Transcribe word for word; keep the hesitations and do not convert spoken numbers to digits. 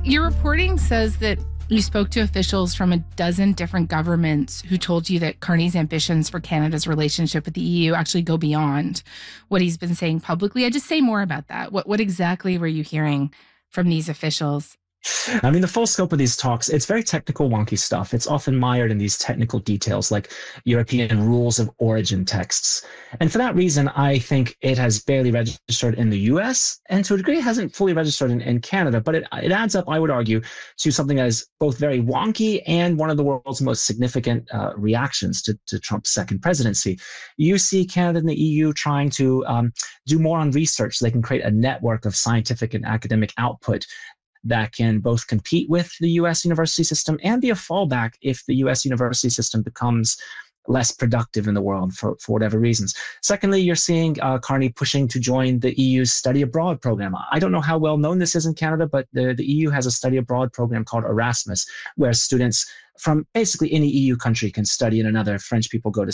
Your reporting says that you spoke to officials from a dozen different governments who told you that Carney's ambitions for Canada's relationship with the E U actually go beyond what he's been saying publicly. I just say more about that. What what exactly were you hearing from these officials? I mean, the full scope of these talks, it's very technical, wonky stuff. It's often mired in these technical details like European rules of origin texts. And for that reason, I think it has barely registered in the U S and to a degree hasn't fully registered in, in Canada. But it, it adds up, I would argue, to something that is both very wonky and one of the world's most significant uh, reactions to, to Trump's second presidency. You see Canada and the E U trying to um, do more on research so they can create a network of scientific and academic output that can both compete with the U S university system and be a fallback if the U S university system becomes less productive in the world for, for whatever reasons. Secondly, you're seeing uh, Carney pushing to join the E U's study abroad program. I don't know how well known this is in Canada, but the, the E U has a study abroad program called Erasmus, where students from basically any E U country can study in another. French people go to